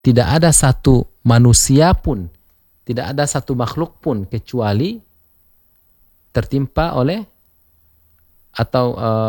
tidak ada satu manusia pun, tidak ada satu makhluk pun kecuali tertimpa oleh atau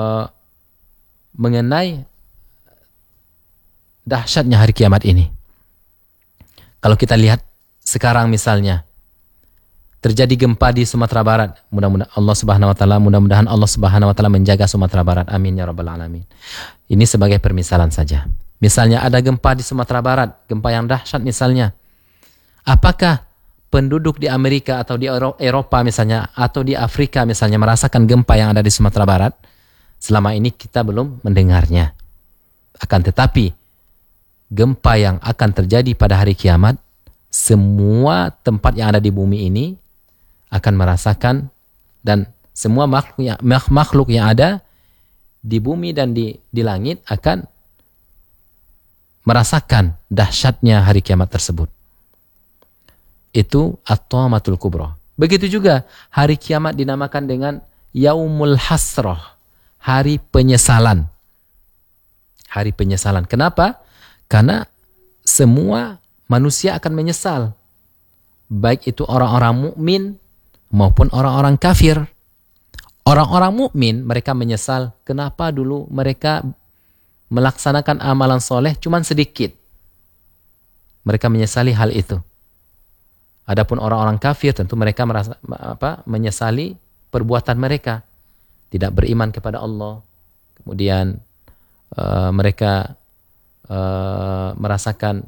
mengenai dahsyatnya hari kiamat ini. Kalau kita lihat sekarang misalnya terjadi gempa di Sumatera Barat, mudah-mudahan Allah Subhanahu wa taala menjaga Sumatera Barat. Amin ya rabbal alamin. Ini sebagai permisalan saja. Misalnya ada gempa di Sumatera Barat, gempa yang dahsyat misalnya. Apakah penduduk di Amerika atau di Eropa misalnya atau di Afrika misalnya merasakan gempa yang ada di Sumatera Barat? Selama ini kita belum mendengarnya. Akan tetapi gempa yang akan terjadi pada hari kiamat, semua tempat yang ada di bumi ini akan merasakan, dan semua makhluk yang ada di bumi dan di langit akan merasakan dahsyatnya hari kiamat tersebut. Itu at-Tamatul Kubra. Begitu juga hari kiamat dinamakan dengan Yaumul Hasrah, hari penyesalan. Hari penyesalan. Kenapa? Karena semua manusia akan menyesal. Baik itu orang-orang mukmin maupun orang-orang kafir. Orang-orang mukmin mereka menyesal kenapa dulu mereka melaksanakan amalan soleh cuman sedikit. Mereka menyesali hal itu. Adapun orang-orang kafir tentu mereka menyesali perbuatan mereka, tidak beriman kepada Allah. Kemudian mereka merasakan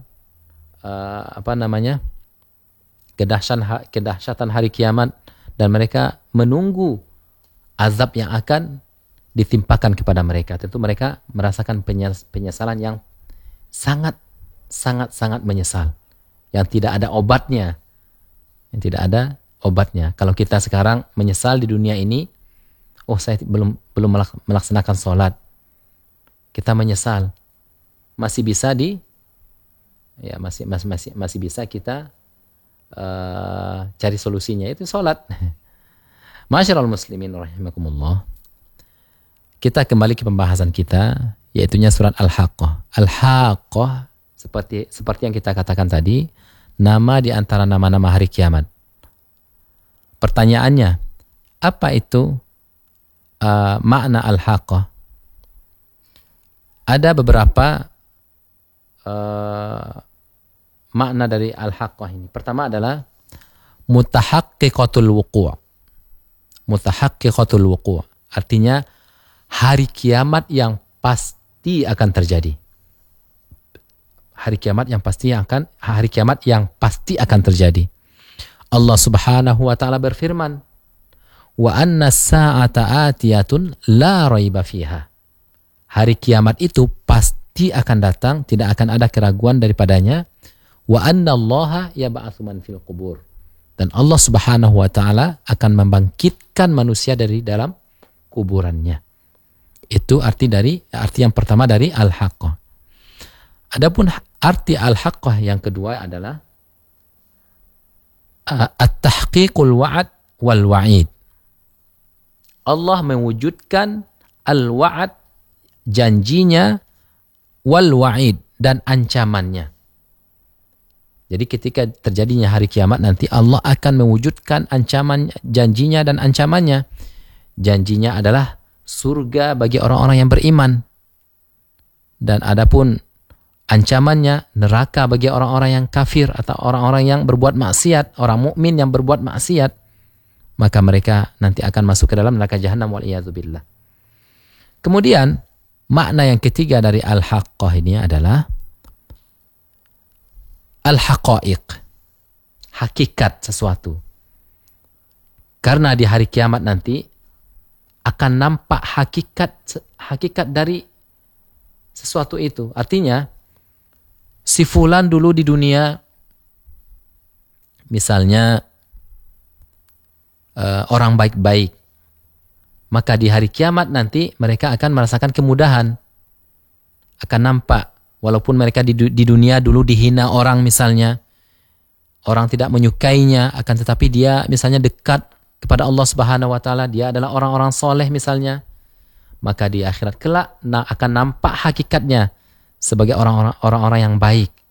kedahsyatan hari kiamat, dan mereka menunggu azab yang akan ditimpakan kepada mereka. Tentu mereka merasakan penyesalan yang sangat menyesal, yang tidak ada obatnya. Kalau kita sekarang menyesal di dunia ini, saya belum melaksanakan sholat, kita menyesal, masih bisa masih bisa kita cari solusinya, itu sholat. Masyarul muslimin rahimakumullah. Kita kembali ke pembahasan kita, yaitunya surat Al-Haqqah. Al-Haqqah seperti yang kita katakan tadi, nama di antara nama-nama hari kiamat. Pertanyaannya, apa itu makna Al-Haqqah? Ada beberapa makna dari Al-Haqqah ini. Pertama adalah mutahaqqiqatul wuqu'. Mutahaqqiqatul wuqu'. Artinya hari kiamat yang pasti akan terjadi. Hari kiamat yang pasti akan terjadi. Allah Subhanahu wa taala berfirman, "Wa anna as-sa'ata atiyatun la raiba fiha." Hari kiamat itu pasti akan datang, tidak akan ada keraguan daripadanya. Wa anna Allaha yab'atsu man fil qubur. Dan Allah Subhanahu wa taala akan membangkitkan manusia dari dalam kuburannya. Itu arti yang pertama dari Al-Haqqah. Adapun arti Al-Haqqah yang kedua adalah at-tahqiqul wa'ad wal wa'id. Allah mewujudkan al-wa'ad, janjinya, wal wa'id, dan ancamannya. Jadi ketika terjadinya hari kiamat nanti, Allah akan mewujudkan ancaman, janjinya dan ancamannya. Janjinya adalah surga bagi orang-orang yang beriman, dan adapun ancamannya neraka bagi orang-orang yang kafir atau orang-orang yang berbuat maksiat. Orang mukmin yang berbuat maksiat, maka mereka nanti akan masuk ke dalam neraka jahanam, wal iyadzubillah. Kemudian makna yang ketiga dari Al-Haqqah ini adalah al-haqaiq, hakikat sesuatu. Karena di hari kiamat nanti akan nampak hakikat dari sesuatu itu. Artinya si fulan dulu di dunia misalnya orang baik-baik, maka di hari kiamat nanti mereka akan merasakan kemudahan. Akan nampak, walaupun mereka di dunia dulu dihina orang misalnya, orang tidak menyukainya, akan tetapi dia misalnya dekat kepada Allah Subhanahu wa taala, dia adalah orang-orang soleh misalnya, maka di akhirat kelak akan nampak hakikatnya sebagai orang-orang yang baik.